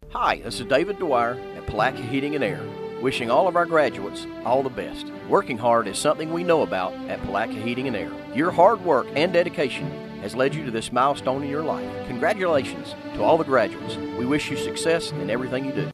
Hi, this is David Dwyer at Palaca Heating and Air, wishing all of our graduates all the best. Working hard is something we know about at Palaca Heating and Air. Your hard work and dedication has led you to this milestone in your life. Congratulations to all the graduates. We wish you success in everything you do.